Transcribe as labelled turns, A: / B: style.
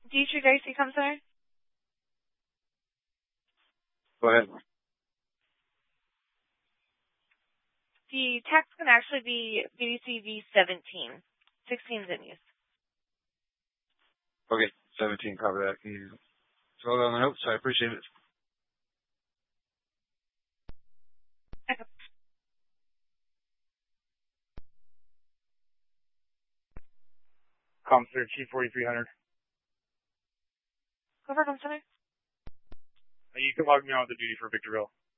A: Dietrich Dicey comes there.
B: Go ahead.
A: The text can actually be BBC V17. 16's in use.
B: Okay, 17, cover that. Can you throw it on the notes? I appreciate it.
A: Okay.
C: Comm Center, Chief 4300.
A: Go for Comm Center.
C: You can log me on with the duty for Victorville.